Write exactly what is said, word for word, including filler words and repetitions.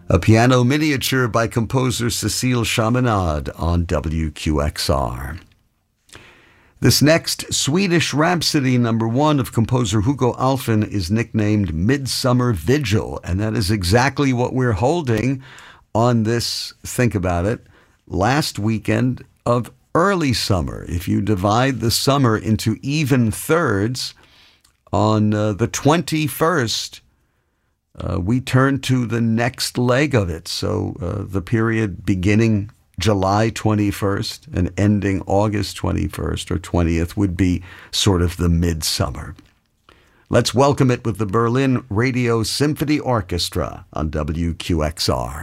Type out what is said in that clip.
A piano miniature by composer Cécile Chaminade on W Q X R. This next Swedish Rhapsody number one of composer Hugo Alfvén is nicknamed Midsummer Vigil, and that is exactly what we're holding on this, think about it, last weekend of early summer. If you divide the summer into even thirds, on uh, the twenty-first, uh, we turn to the next leg of it. So uh, the period beginning July twenty-first and ending August twenty-first or twentieth would be sort of the midsummer. Let's welcome it with the Berlin Radio Symphony Orchestra on W Q X R.